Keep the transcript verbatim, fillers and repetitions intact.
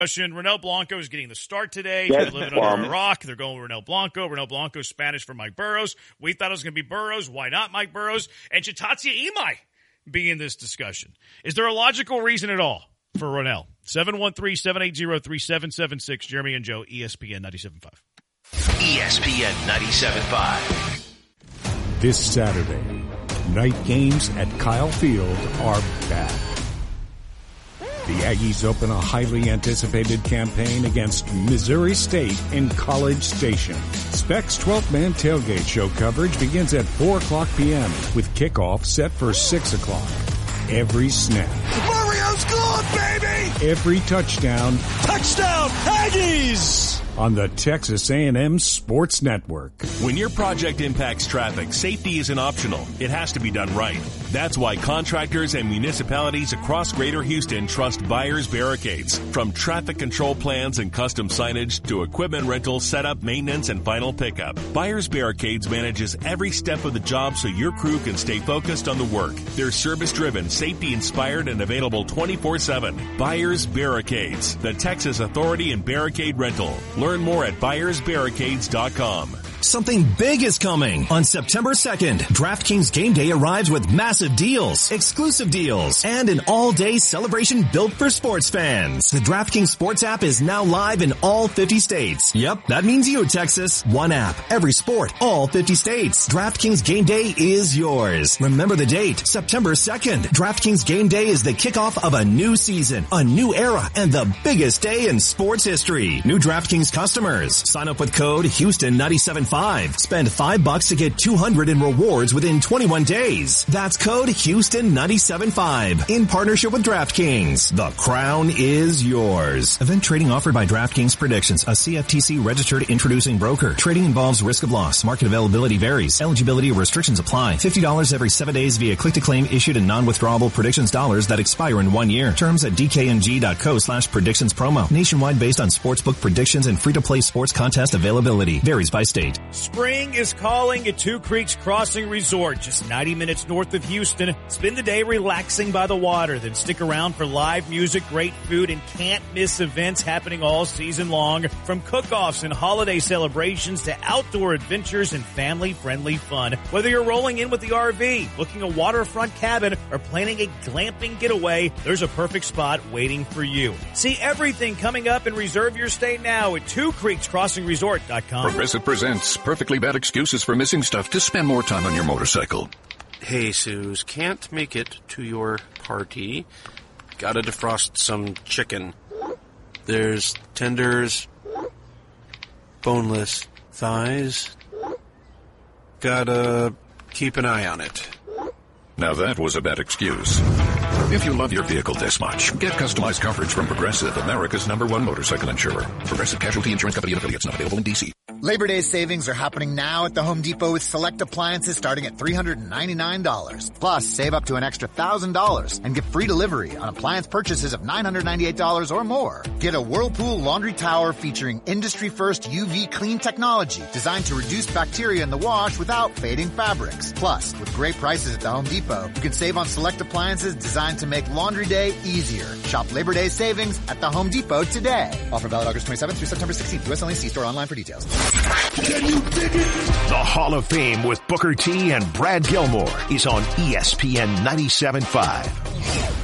Renel Blanco is getting the start today. Yes, If you're living under um, a rock, they're going with Renel Blanco. Renel Blanco is Spanish for Mike Burrows. We thought it was going to be Burrows. Why not Mike Burrows? And should Tatsuya Imai be in this discussion? Is there a logical reason at all for Renel? seven one three, seven eight zero, three seven seven six. Jeremy and Joe, E S P N ninety-seven point five. E S P N ninety-seven point five. This Saturday, night games at Kyle Field are back. The Aggies open a highly anticipated campaign against Missouri State in College Station. Spec's twelfth-man tailgate show coverage begins at four o'clock p.m. with kickoff set for six o'clock. Every snap. Mario's good, baby! Every touchdown. Touchdown, Aggies! On the Texas A and M Sports Network. When your project impacts traffic, safety isn't optional. It has to be done right. That's why contractors and municipalities across Greater Houston trust Byers Barricades. From traffic control plans and custom signage to equipment rental, setup, maintenance, and final pickup, Byers Barricades manages every step of the job so your crew can stay focused on the work. They're service-driven, safety-inspired, and available twenty-four seven. Byers Barricades, the Texas authority in barricade rental. Learn more at Byers Barricades dot com. Something big is coming. On September second, DraftKings Game Day arrives with massive deals, exclusive deals, and an all-day celebration built for sports fans. The DraftKings Sports app is now live in all fifty states. Yep, that means you, Texas. One app, every sport, all fifty states. DraftKings Game Day is yours. Remember the date, September second. DraftKings Game Day is the kickoff of a new season, a new era, and the biggest day in sports history. New DraftKings customers. Sign up with code Houston ninety-seven point five. Spend five bucks to get two hundred in rewards within twenty-one days. That's code Houston ninety-seven point five. In partnership with DraftKings. The crown is yours. Event trading offered by DraftKings Predictions, a C F T C registered introducing broker. Trading involves risk of loss. Market availability varies. Eligibility restrictions apply. fifty dollars every seven days via click-to-claim issued in non-withdrawable predictions dollars that expire in one year. Terms at dkng.co slash predictions promo. Nationwide based on sportsbook predictions and free-to-play sports contest availability. Varies by state. Spring is calling at Two Creeks Crossing Resort, just ninety minutes north of Houston. Spend the day relaxing by the water, then stick around for live music, great food, and can't-miss events happening all season long. From cook-offs and holiday celebrations to outdoor adventures and family-friendly fun. Whether you're rolling in with the R V, booking a waterfront cabin, or planning a glamping getaway, there's a perfect spot waiting for you. See everything coming up and reserve your stay now at two creeks crossing resort dot com. Progressive presents Perfectly Bad Excuses for Missing Stuff to Spend More Time on Your Motorcycle. Hey, Suze, can't make it to your party. Gotta defrost some chicken. There's tenders, boneless thighs. Gotta keep an eye on it. Now that was a bad excuse. If you love your vehicle this much, get customized coverage from Progressive, America's number one motorcycle insurer. Progressive Casualty Insurance Company and affiliates, not available in D C. Labor Day savings are happening now at the Home Depot with select appliances starting at three hundred ninety-nine dollars. Plus, save up to an extra one thousand dollars and get free delivery on appliance purchases of nine hundred ninety-eight dollars or more. Get a Whirlpool laundry tower featuring industry-first U V clean technology designed to reduce bacteria in the wash without fading fabrics. Plus, with great prices at the Home Depot, you can save on select appliances designed to make laundry day easier. Shop Labor Day savings at the Home Depot today. Offer valid August twenty-seventh through September sixteenth. U S only. See store online for details. Can you dig it? The Hall of Fame with Booker T and Brad Gilmore is on E S P N ninety-seven point five.